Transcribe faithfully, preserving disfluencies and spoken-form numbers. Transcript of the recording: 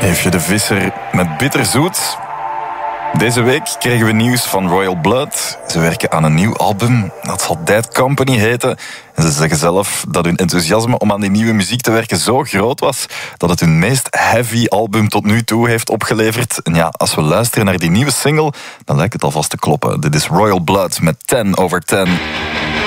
Eefje de Visser met Bitterzoet. Deze week kregen we nieuws van Royal Blood. Ze werken aan een nieuw album. Dat zal Dead Company heten. En ze zeggen zelf dat hun enthousiasme om aan die nieuwe muziek te werken zo groot was dat het hun meest heavy album tot nu toe heeft opgeleverd. En ja, als we luisteren naar die nieuwe single, dan lijkt het alvast te kloppen. Dit is Royal Blood met ten over ten.